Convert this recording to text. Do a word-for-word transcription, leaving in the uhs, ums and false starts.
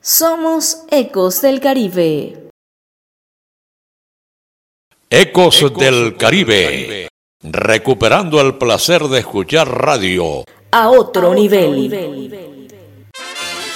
Somos Ecos del Caribe. Ecos, Ecos del Caribe. Caribe. Recuperando el placer de escuchar radio. A otro, a otro nivel. nivel.